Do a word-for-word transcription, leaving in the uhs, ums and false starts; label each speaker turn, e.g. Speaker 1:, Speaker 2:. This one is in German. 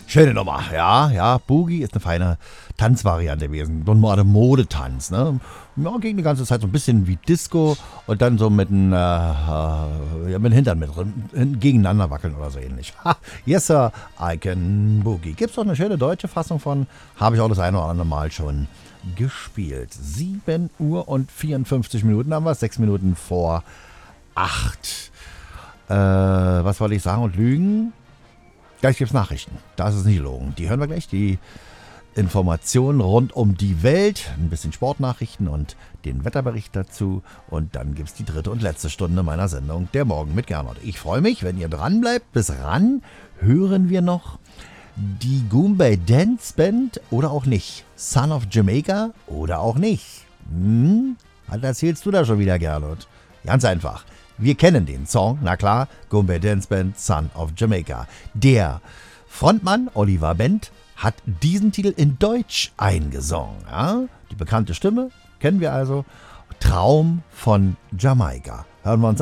Speaker 1: Schöne Nummer, ja, ja. Boogie ist eine feine Tanzvariante gewesen. So ein Modetanz, ne? Ja, ging die ganze Zeit so ein bisschen wie Disco und dann so mit dem äh, äh, ja, mit dem Hintern mit drin, gegeneinander wackeln oder so ähnlich. Ha, yes, sir, I can Boogie. Gibt's doch eine schöne deutsche Fassung von, habe ich auch das eine oder andere Mal schon gespielt. sieben Uhr und vierundfünfzig Minuten haben wir, sechs Minuten vor acht. Äh, was wollte ich sagen und lügen? Gleich gibt es Nachrichten. Das ist nicht gelogen. Die hören wir gleich. Die Informationen rund um die Welt. Ein bisschen Sportnachrichten und den Wetterbericht dazu. Und dann gibt es die dritte und letzte Stunde meiner Sendung, der Morgen mit Gernot. Ich freue mich, wenn ihr dran bleibt. Bis ran hören wir noch die Goombay Dance Band oder auch nicht. Son of Jamaica oder auch nicht. Hm? Was erzählst du da schon wieder, Gernot? Ganz einfach. Wir kennen den Song, na klar, Goombay Dance Band, Son of Jamaica. Der Frontmann, Oliver Bent, hat diesen Titel in Deutsch eingesungen. Ja? Die bekannte Stimme kennen wir also. Traum von Jamaika. Hören wir uns